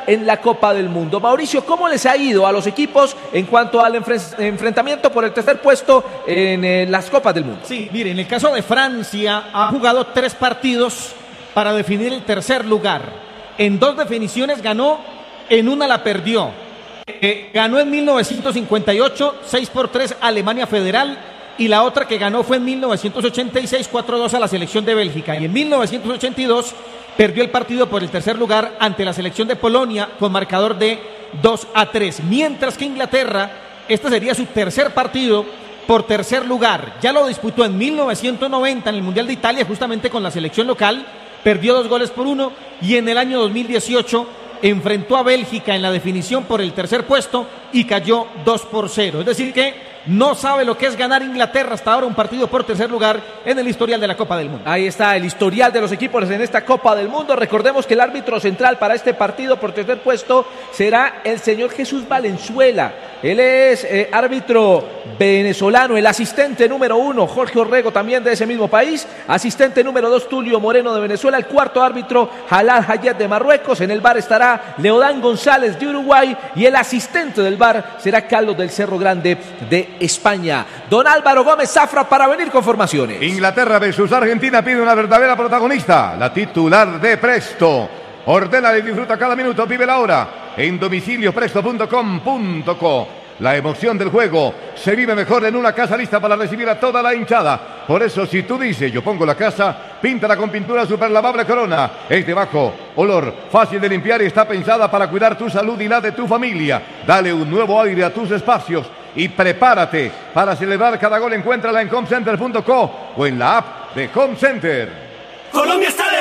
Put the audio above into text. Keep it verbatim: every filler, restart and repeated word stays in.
en la Copa del Mundo. Mauricio, ¿cómo les ha ido a los equipos en cuanto al enfre- enfrentamiento por el tercer puesto en eh, las Copas del Mundo? Sí, mire, en el caso de Francia ha jugado tres partidos para definir el tercer lugar. En dos definiciones ganó, en una la perdió. Eh, ganó en mil novecientos cincuenta y ocho, seis por tres Alemania Federal, y la otra que ganó fue en mil novecientos ochenta y seis, cuatro a dos a la selección de Bélgica. Y en mil novecientos ochenta y dos perdió el partido por el tercer lugar ante la selección de Polonia con marcador de dos a tres. Mientras que Inglaterra, este sería su tercer partido por tercer lugar. Ya lo disputó en mil novecientos noventa en el Mundial de Italia, justamente con la selección local, perdió dos goles por uno, y en el año dos mil dieciocho enfrentó a Bélgica en la definición por el tercer puesto y cayó dos por cero. Es decir que no sabe lo que es ganar Inglaterra hasta ahora un partido por tercer lugar en el historial de la Copa del Mundo. Ahí está el historial de los equipos en esta Copa del Mundo. Recordemos que el árbitro central para este partido por tercer puesto será el señor Jesús Valenzuela. Él es eh, árbitro venezolano. El asistente número uno, Jorge Orrego, también de ese mismo país. Asistente número dos, Tulio Moreno de Venezuela. El cuarto árbitro, Jalal Hayet de Marruecos. En el V A R estará Leodán González de Uruguay. Y el asistente del V A R será Carlos del Cerro Grande de España. Don Álvaro Gómez Zafra para venir con formaciones. Inglaterra versus Argentina pide una verdadera protagonista, la titular de Presto. Ordena y disfruta cada minuto, vive la hora en domicilio presto punto com punto co. La emoción del juego se vive mejor en una casa lista para recibir a toda la hinchada. Por eso, si tú dices, yo pongo la casa, píntala con pintura super lavable Corona. Es de bajo olor, fácil de limpiar y está pensada para cuidar tu salud y la de tu familia. Dale un nuevo aire a tus espacios y prepárate para celebrar cada gol. Encuéntrala en home center punto co o en la app de Home Center. Colombia está de